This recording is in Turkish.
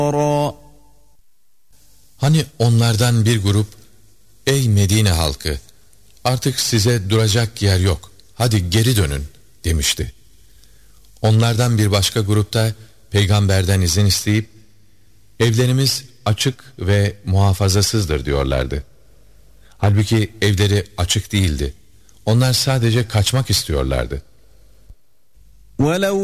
Hani onlardan bir grup, ey Medine halkı, artık size duracak yer yok, hadi geri dönün demişti. Onlardan bir başka grupta peygamberden izin isteyip, evlerimiz açık ve muhafazasızdır diyorlardı. Halbuki evleri açık değildi. Onlar sadece kaçmak istiyorlardı.